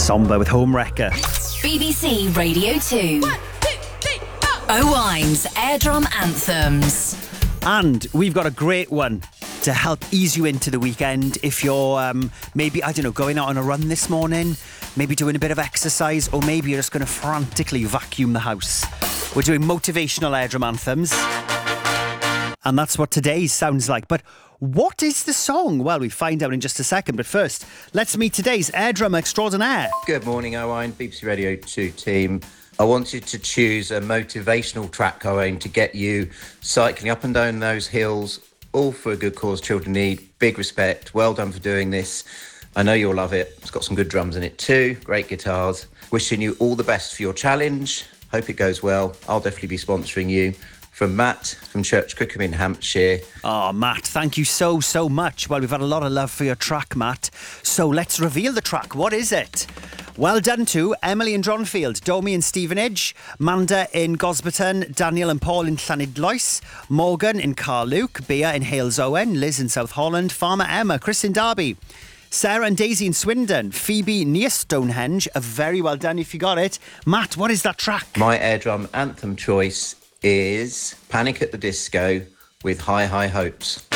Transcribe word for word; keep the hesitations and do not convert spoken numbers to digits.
Somber with Home Wrecker. B B C Radio two. One, two, three, four. Owine's Airdrum Anthems. And we've got a great one to help ease you into the weekend. If you're um, maybe, I don't know, going out on a run this morning, maybe doing a bit of exercise, or maybe you're just going to frantically vacuum the house. We're doing motivational Airdrum Anthems. And that's what today's sounds like. But what is the song? Well, we find out in just a second. But first, let's meet today's Airdrum extraordinaire. Good morning, Owen, B B C Radio two team. I wanted to choose a motivational track, Owen, to get you cycling up and down those hills, all for a good cause children need. Big respect. Well done for doing this. I know you'll love it. It's got some good drums in it too. Great guitars. Wishing you all the best for your challenge. Hope it goes well. I'll definitely be sponsoring you. From Matt, from Church Crickham in Hampshire. Oh, Matt, thank you so, so much. Well, we've had a lot of love for your track, Matt. So let's reveal the track. What is it? Well done to Emily in Dronfield, Domi in Stevenage, Manda in Gosberton, Daniel and Paul in Llanidloes, Morgan in Carluke, Bea in Hales Owen, Liz in South Holland, Farmer Emma, Chris in Derby, Sarah and Daisy in Swindon, Phoebe near Stonehenge. A very well done if you got it. Matt, what is that track? My Airdrum anthem choice is Panic at the Disco with High High Hopes.